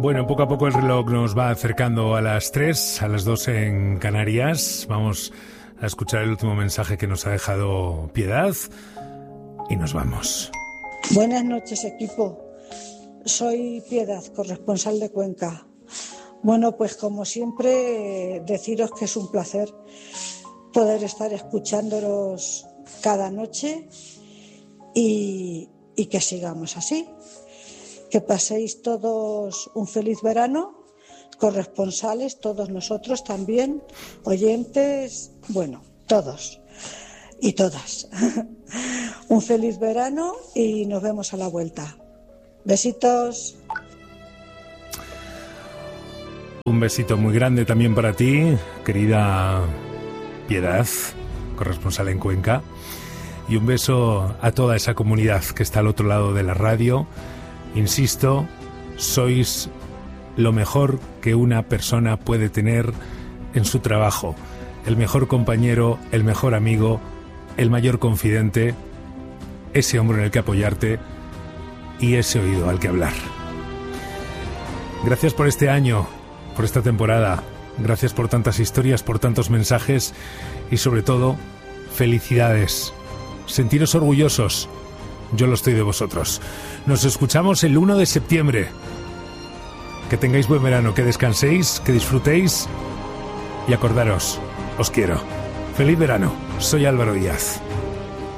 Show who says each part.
Speaker 1: Bueno, poco a poco el reloj nos va acercando a las 3, a las 2 en Canarias. Vamos a escuchar el último mensaje que nos ha dejado Piedad y nos vamos.
Speaker 2: Buenas noches, equipo. Soy Piedad, corresponsal de Cuenca. Bueno, pues como siempre, deciros que es un placer poder estar escuchándolos cada noche y que sigamos así. Que paséis todos un feliz verano, corresponsales, todos nosotros también, oyentes, bueno, todos y todas. Un feliz verano y nos vemos a la vuelta. Besitos.
Speaker 1: Un besito muy grande también para ti, querida Piedad, corresponsal en Cuenca, y un beso a toda esa comunidad que está al otro lado de la radio. Insisto, sois lo mejor que una persona puede tener en su trabajo. El mejor compañero, el mejor amigo, el mayor confidente, ese hombro en el que apoyarte y ese oído al que hablar. Gracias por este año, por esta temporada. Gracias por tantas historias, por tantos mensajes y sobre todo, felicidades. Sentiros orgullosos. Yo lo estoy de vosotros. Nos escuchamos el 1 de septiembre. Que tengáis buen verano, que descanséis, que disfrutéis y acordaros, os quiero. Feliz verano. Soy Álvaro Díaz.